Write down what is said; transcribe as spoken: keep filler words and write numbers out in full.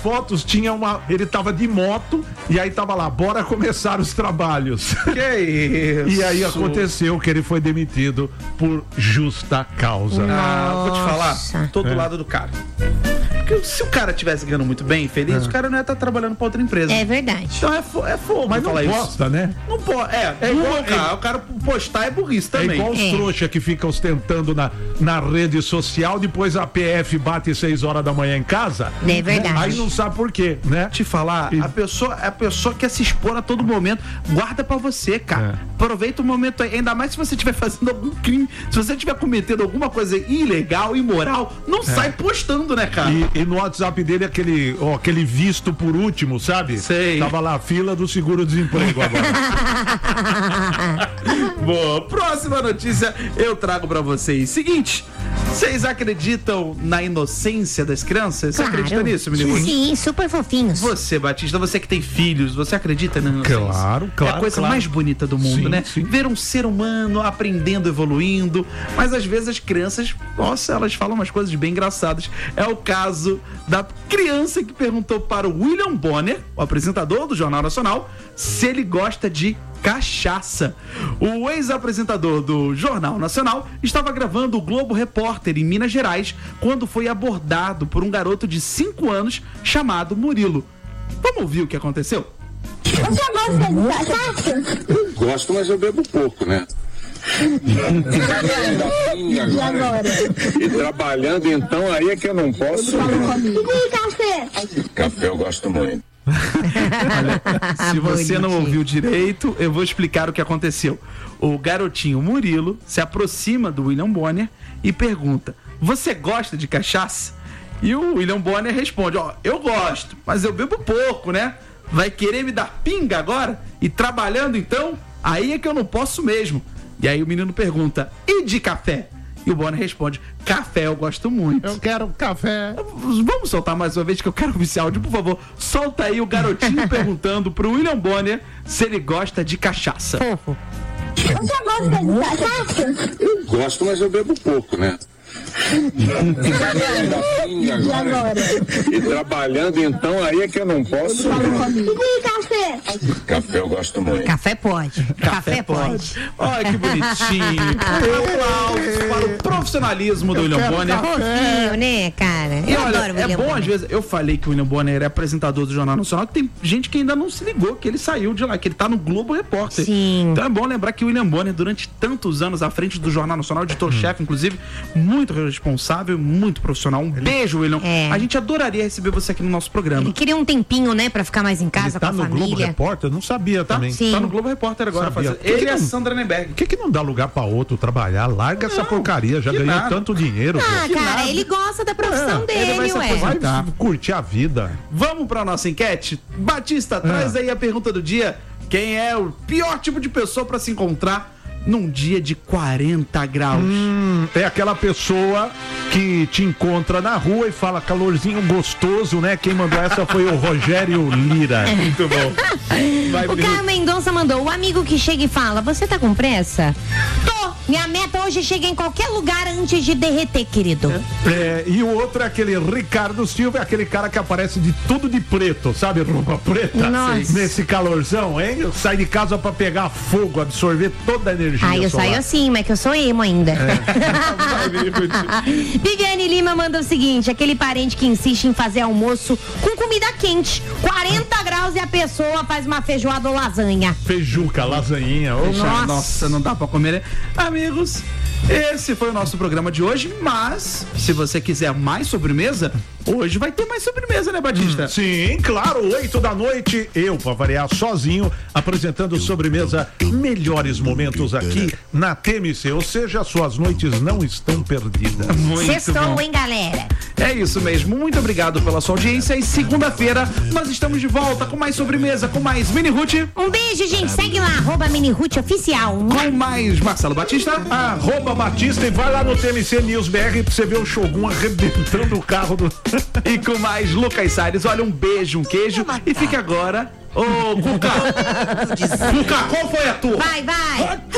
fotos tinha uma... Ele tava de moto e aí tava lá, bora começar os trabalhos. Que isso? E aí aconteceu que ele foi demitido por justa causa. Ah, vou te falar, tô do É. lado do cara. Porque se o cara tivesse ganhando muito bem, feliz, É. o cara não ia estar trabalhando pra outra empresa. É verdade. Então é, fo é fogo Mas não falar isso. gosta, né? Não pode. É, É é igual- igual, cara. O cara postar é burrice É também. igual os É. trouxa que ficam ostentando na, na rede social, depois a P F bate seis horas da manhã em casa. É verdade. Aí não sabe por quê, né? Te falar, E- a pessoa, a pessoa quer se expor a todo momento. Guarda pra você, cara. É. Aproveita o momento aí. Ainda mais se você estiver fazendo algum crime. Se você estiver cometendo alguma coisa ilegal, imoral, não sai postando, né, cara? E, e no WhatsApp dele aquele, ó, aquele visto por último, sabe? Sei. Tava lá, fila do seguro-desemprego agora. Boa, próxima notícia eu trago pra vocês. Seguinte, vocês acreditam na inocência das crianças? Você Claro. acredita nisso, menino? Sim, super fofinhos. Você, Batista, você que tem filhos, você acredita na inocência? Claro, claro, É a coisa claro. mais bonita do mundo, Sim, né? sim. Ver um ser humano aprendendo, evoluindo, mas às vezes as crianças, nossa, elas falam umas coisas bem engraçadas. É o caso da criança que perguntou para o William Bonner, o apresentador do Jornal Nacional, se ele gosta de cachaça. O ex-apresentador do Jornal Nacional estava gravando o Globo Repórter em Minas Gerais quando foi abordado por um garoto de cinco anos chamado Murilo. Vamos ouvir o que aconteceu? Você gosta de cachaça? Gosto, mas eu bebo pouco, né? E agora? E trabalhando, então, aí é que eu não posso. E café? Café eu gosto muito. Se você não Bonitinho. ouviu direito, eu vou explicar o que aconteceu. O garotinho Murilo se aproxima do William Bonner e pergunta: você gosta de cachaça? E o William Bonner responde: ó, eu gosto, mas eu bebo pouco, né? Vai querer me dar pinga agora? E trabalhando então? Aí é que eu não posso mesmo. E aí o menino pergunta: e de café? E o Bonner responde: café eu gosto muito. Eu quero café. Vamos soltar mais uma vez que eu quero ouvir esse áudio, por favor. Solta aí o garotinho perguntando pro William Bonner se ele gosta de cachaça. Fofo. Você gosta de cachaça? Gosto, mas eu bebo pouco, né? E agora? E trabalhando, então, aí é que eu não posso. E café? Café eu gosto muito. Café pode. Café, pode. Olha que bonitinho. Aplausos para o profissionalismo do William Bonner. Fofinho, né, cara? E Eu olha, adoro o é William bom Bonner. às vezes, eu falei que o William Bonner é apresentador do Jornal Nacional, que tem gente que ainda não se ligou que ele saiu de lá, que ele tá no Globo Repórter. Sim. Então é bom lembrar que o William Bonner, durante tantos anos à frente do Jornal Nacional, editor-chefe, inclusive, muito responsável, muito profissional. Um beijo, William. É. A gente adoraria receber você aqui no nosso programa. Ele queria um tempinho, né, pra ficar mais em Ele casa tá com a no Globo família. Repórter? Eu não sabia Tá? também. Sim. Tá no Globo Repórter agora. Sabia. Fazendo. Por que Ele que e a não- Sandra Nemberg. Por que, que não dá lugar pra outro trabalhar? Larga essa porcaria, já que ganhou nada. tanto dinheiro. Ah, Que cara, nada. ele gosta da profissão É, ele vai dele, se ué. aposentar. Vai Tá. curtir a vida. Vamos pra nossa enquete? Batista, traz aí a pergunta do dia. Quem é o pior tipo de pessoa pra se encontrar num dia de quarenta graus? Hum, é aquela pessoa que te encontra na rua e fala calorzinho gostoso, né? Quem mandou essa foi o Rogério Lira. Muito bom. Vai, O Caio Mendonça mandou: o amigo que chega e fala, você tá com pressa? Tô! Minha meta hoje é chegar em qualquer lugar antes de derreter, querido. É, e o outro é aquele Ricardo Silva, é aquele cara que aparece de tudo de preto, sabe? Roupa preta. Nossa. Nesse calorzão, hein? Eu saio de casa pra pegar fogo, absorver toda a energia Ai, eu solar. saio assim, mas que eu sou emo ainda. Viviane Lima manda o seguinte: aquele parente que insiste em fazer almoço com comida quente, quarenta graus e a pessoa faz uma feijoada ou lasanha. Feijuca, lasanhinha. Ô, Nossa. Nossa, não dá pra comer, né? Amigos, esse foi o nosso programa de hoje, mas se você quiser mais sobremesa, hoje vai ter mais sobremesa, né, Batista? Sim, claro, oito da noite, eu, pra variar, sozinho, apresentando sobremesa, melhores momentos aqui na T M C, ou seja, suas noites não estão perdidas. Muito Sextou, bom. hein, galera? É isso mesmo, muito obrigado pela sua audiência e segunda-feira nós estamos de volta com mais sobremesa, com mais Mini Ruth, Um beijo, gente. Segue lá, arroba Mini Ruth Oficial. com mais Marcelo Batista. Arroba Batista e vai lá no T M C News B R pra você ver o Shogun arrebentando o carro do... E com mais Lucas Salles. Olha, um beijo, um queijo. E fique agora. Ô, Cuca! Cuca, qual foi a tua? Vai, vai.